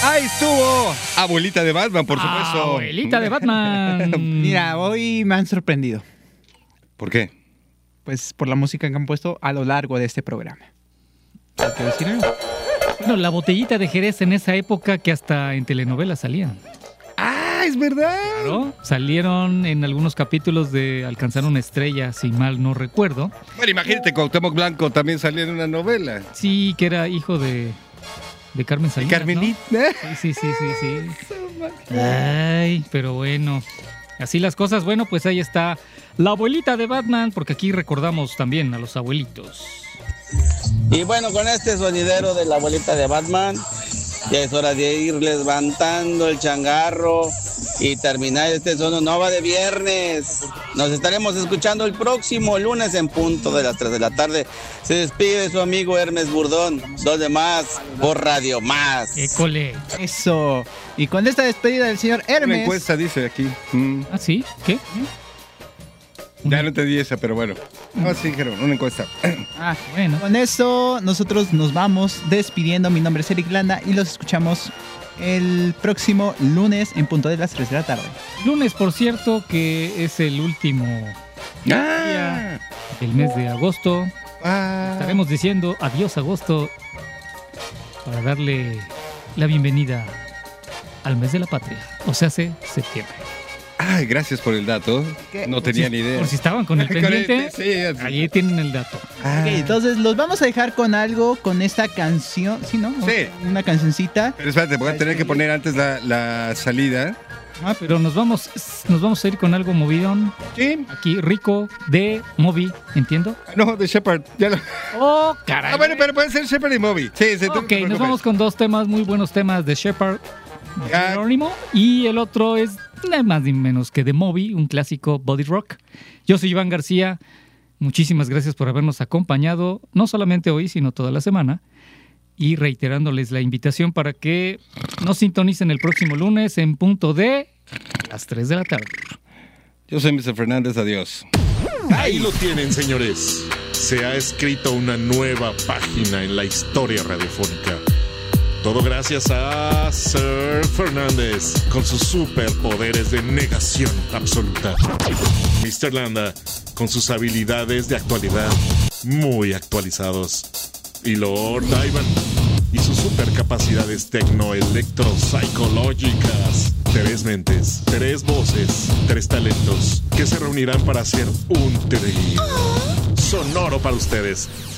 Ahí estuvo Abuelita de Batman, por supuesto. Abuelita de Batman. Mira, hoy me han sorprendido. ¿Por qué? Pues por la música que han puesto a lo largo de este programa. ¿Hay que decir algo? Bueno, la botellita de Jerez en esa época que hasta en telenovelas salían. ¡Ah, es verdad! Claro, salieron en algunos capítulos de Alcanzar una estrella, si mal no recuerdo. Bueno, imagínate, Cuauhtémoc Blanco también salía en una novela. Sí, que era hijo de Carmen Salinas, ¿Y Carmenita? ¿no? Sí. Ay, pero bueno, así las cosas. Bueno, pues ahí está la abuelita de Batman, porque aquí recordamos también a los abuelitos. Y bueno, con este sonidero de la abuelita de Batman, ya es hora de ir levantando el changarro y terminar este Zona Nova de viernes. Nos estaremos escuchando el próximo lunes en punto de las 3 de la tarde. Se despide su amigo Hermes Burdón, 2 de más por Radio Más. École. Eso. Y con esta despedida del señor Una Hermes. encuesta dice aquí. ¿Ah, sí? ¿Qué? Ya no entendí esa, pero bueno. No, sí, dijeron, una encuesta. Bueno. Con eso nosotros nos vamos despidiendo. Mi nombre es Eric Landa y los escuchamos el próximo lunes en punto de las 3 de la tarde. Lunes, por cierto, que es el último día del mes de agosto. Estaremos diciendo adiós agosto para darle la bienvenida al mes de la patria, o sea, septiembre. Ay, gracias por el dato. ¿Qué? No tenía ni idea. Por si estaban con el pendiente, Sí, allí tienen el dato. Ok, entonces los vamos a dejar con algo, con esta canción. ¿Sí, no? Sí. Una cancioncita. Pero espérate, voy a tener que poner antes la salida. Pero nos vamos a ir con algo movidón. Sí. Aquí, rico, de Moby, ¿entiendo? No, de Shepard. Ya lo... Oh, caray. Bueno, pero puede ser Shepard y Moby. Sí, Ok, nos vamos con dos temas, muy buenos temas de Shepard, de Jerónimo, y el otro es nada más ni menos que de Moby, un clásico body rock. Yo soy Iván García, muchísimas gracias por habernos acompañado, no solamente hoy, sino toda la semana, y reiterándoles la invitación para que nos sintonicen el próximo lunes en punto de las 3 de la tarde. Yo soy Mr. Fernández, adiós. Ahí lo tienen, señores. Se ha escrito una nueva página en la historia radiofónica. Todo gracias a Sir Fernández, con sus superpoderes de negación absoluta. Mr. Landa, con sus habilidades de actualidad muy actualizados. Y Lord Ivan, y sus supercapacidades tecno-electro-psicológicas. 3 mentes, 3 voces, 3 talentos que se reunirán para hacer un trío sonoro para ustedes.